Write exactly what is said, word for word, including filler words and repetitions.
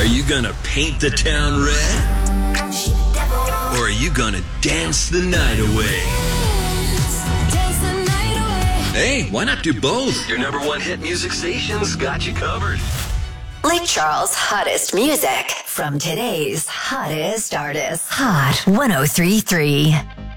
Are you gonna paint the town red? Or are you gonna dance the night away? Hey, why not do both? Your number one hit music station's got you covered. Lake Charles' hottest music from today's hottest artists. Hot one oh three point three.